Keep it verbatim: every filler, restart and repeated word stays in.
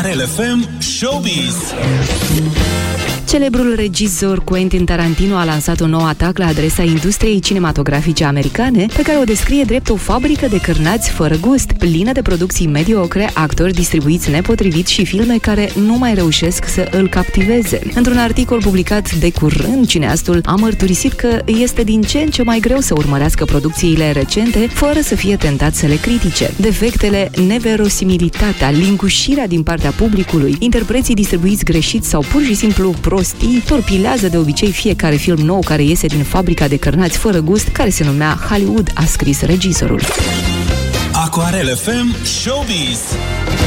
Aquarel F M Showbiz. Celebrul regizor Quentin Tarantino a lansat un nou atac la adresa industriei cinematografice americane, pe care o descrie drept o fabrică de cârnați fără gust, plină de producții mediocre, actori distribuiți nepotrivit și filme care nu mai reușesc să îl captiveze. Într-un articol publicat de curând, cineastul a mărturisit că este din ce în ce mai greu să urmărească producțiile recente fără să fie tentat să le critique. Defectele, neverosimilitatea, lingușirea din partea publicului, interpreții distribuiți greșit sau pur și simplu prostii torpilează de obicei fiecare film nou care iese din fabrica de cărnați fără gust, care se numea Hollywood, a scris regizorul. Aquarel F M Showbiz.